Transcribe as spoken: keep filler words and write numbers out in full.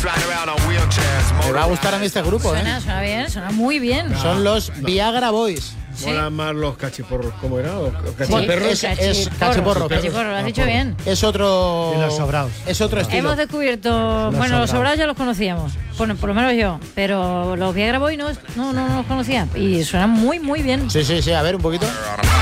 Me va a gustar a mí este grupo, Suena, ¿eh? suena bien, suena muy bien. No, Son los no. Viagra Boys. ¿Sí? Molan más los cachiporros, ¿cómo era? ¿O cachiperros? Sí, es, es cachiporro. Cachiporro, lo has dicho bien. Es otro... Y los sobraos. Es otro estilo. Hemos descubierto... Los bueno, sobraos. Los sobraos ya los conocíamos. Bueno, por lo menos yo. Pero los Viagra Boys no, no, no los conocía. Y suenan muy, muy bien. Sí, sí, sí. A ver, un poquito.